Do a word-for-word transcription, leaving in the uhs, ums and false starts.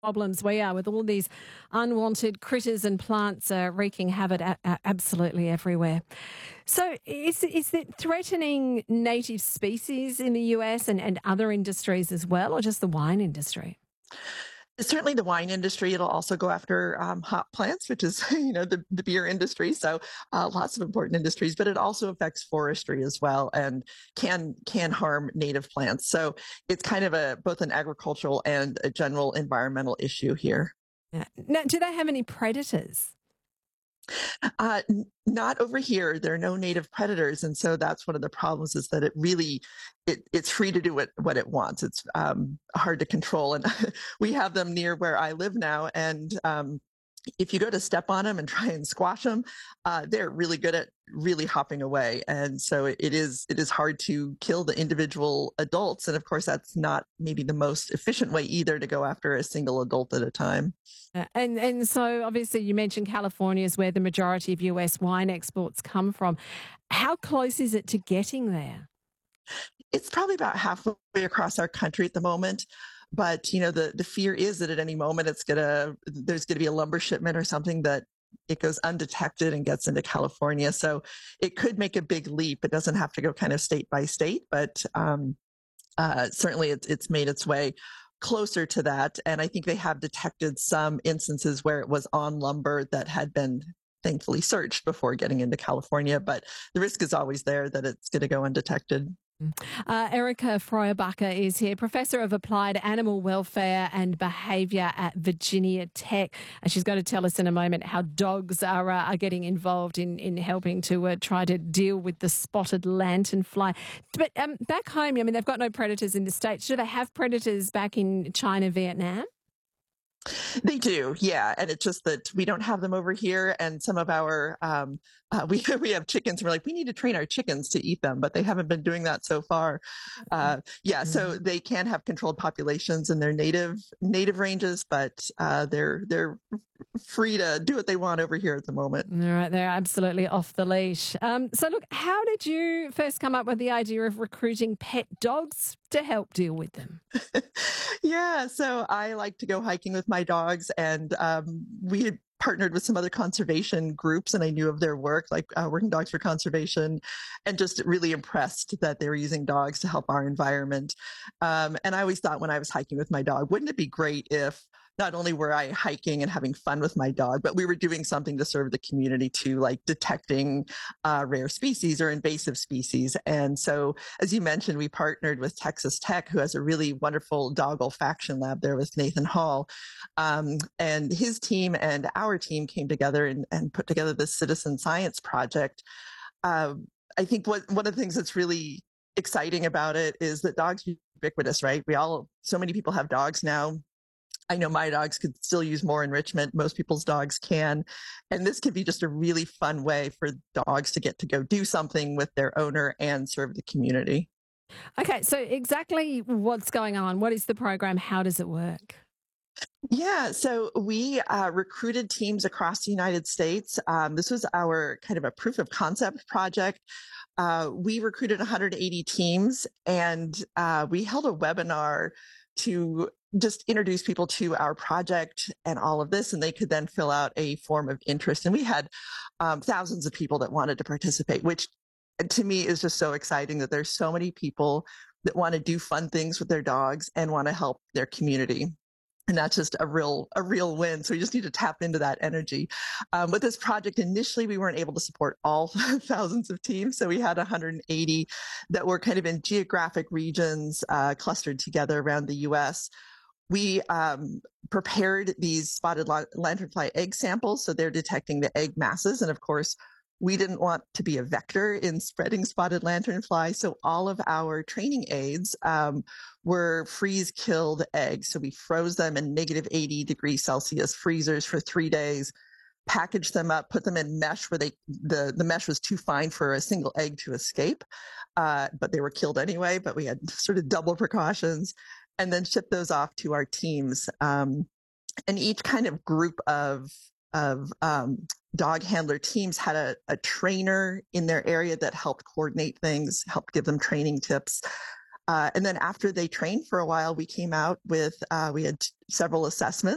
problems we are with all these unwanted critters and plants uh, wreaking havoc a- a- absolutely everywhere. So, is is it threatening native species in the U S and, and other industries as well, or just the wine industry? Certainly the wine industry. It'll also go after um, hop plants, which is, you know, the, the beer industry. So uh, lots of important industries, but it also affects forestry as well and can can harm native plants. So it's kind of a both an agricultural and a general environmental issue here. Yeah. Now, do they have any predators? Uh, n- not over here. There are no native predators, and so that's one of the problems. Is that it really it, it's free to do what what it wants. It's um, hard to control, and we have them near where I live now, and um, if you go to step on them and try and squash them, uh, they're really good at really hopping away. And so it, it is it is hard to kill the individual adults. And of course, that's not maybe the most efficient way either to go after a single adult at a time. Uh, And and so obviously you mentioned California is where the majority of U S wine exports come from. How close is it to getting there? It's probably about halfway across our country at the moment. But you know, the the fear is that at any moment it's gonna there's gonna be a lumber shipment or something that it goes undetected and gets into California. So it could make a big leap. It doesn't have to go kind of state by state, but um, uh, certainly it's it's made its way closer to that. And I think they have detected some instances where it was on lumber that had been thankfully searched before getting into California. But the risk is always there that it's going to go undetected. Uh, Erica Freubacher is here, Professor of Applied Animal Welfare and Behaviour at Virginia Tech. And she's going to tell us in a moment how dogs are, uh, are getting involved in, in helping to uh, try to deal with the spotted lanternfly. But um, back home, I mean, they've got no predators in the States. Do they have predators back in China, Vietnam? They do, yeah, and it's just that we don't have them over here, and some of our um, uh, we we have chickens. And we're like, we need to train our chickens to eat them, but they haven't been doing that so far. Uh, yeah, so Mhm. they can have controlled populations in their native native ranges, but uh, they're they're free to do what they want over here at the moment. All right, they're absolutely off the leash. Um, so, look, how did you first come up with the idea of recruiting pet dogs to help deal with them? Yeah, so I like to go hiking with my dogs, and um, we had partnered with some other conservation groups, and I knew of their work, like uh, Working Dogs for Conservation, and just really impressed that they were using dogs to help our environment. Um, and I always thought when I was hiking with my dog, wouldn't it be great if not only were I hiking and having fun with my dog, but we were doing something to serve the community too, like detecting uh, rare species or invasive species. And so, as you mentioned, we partnered with Texas Tech, who has a really wonderful dog olfaction lab there with Nathan Hall. Um, and his team and our team came together and, and put together this citizen science project. Uh, I think what one of the things that's really exciting about it is that dogs are ubiquitous, right? We all, so many people have dogs now. I know my dogs could still use more enrichment. Most people's dogs can. And this could be just a really fun way for dogs to get to go do something with their owner and serve the community. Okay, so exactly what's going on? What is the program? How does it work? Yeah, so we uh, recruited teams across the United States. Um, this was our kind of a proof of concept project. Uh, we recruited one hundred eighty teams, and uh, we held a webinar to just introduce people to our project and all of this, and they could then fill out a form of interest. And we had um, thousands of people that wanted to participate, which to me is just so exciting that there's so many people that want to do fun things with their dogs and want to help their community. And that's just a real a real win. So we just need to tap into that energy. Um, with this project, initially we weren't able to support all thousands of teams, so we had one hundred eighty that were kind of in geographic regions uh, clustered together around the U S. We um, prepared these spotted lanternfly egg samples, so they're detecting the egg masses. And of course, we didn't want to be a vector in spreading spotted lanternfly, so all of our training aids um, were freeze-killed eggs. So we froze them in negative eighty degrees Celsius freezers for three days, packaged them up, put them in mesh where they the the mesh was too fine for a single egg to escape, uh, but they were killed anyway. But we had sort of double precautions, and then shipped those off to our teams. Um, and each kind of group of of um, dog handler teams had a, a trainer in their area that helped coordinate things, helped give them training tips. Uh, and then after they trained for a while, we came out with uh, we had several assessments.